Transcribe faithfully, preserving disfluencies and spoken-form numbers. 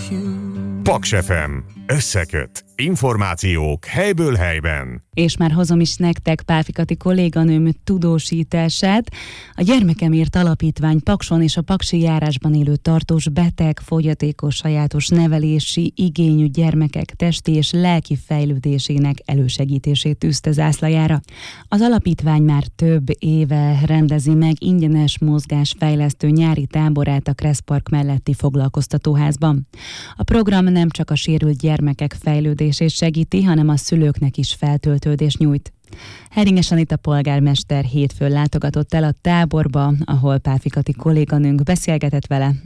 Paks ef em. Összeköt. Információk helyből helyben. És már hozom is nektek Pálfikati kolléganőm tudósítását. A Gyermekemért Alapítvány Pakson és a paksi járásban élő tartós beteg, fogyatékos, sajátos nevelési igényű gyermekek testi és lelki fejlődésének elősegítését tűzte zászlajára. Az alapítvány már több éve rendezi meg ingyenes mozgásfejlesztő nyári táborát a Kressz Park melletti foglalkoztatóházban. A program nem csak a sérült gyermekek fejlődését segíti, hanem a szülőknek is feltöltődést nyújt. Heringes Anita polgármester hétfőn látogatott el a táborba, ahol Pálfikati kolléganőnk beszélgetett vele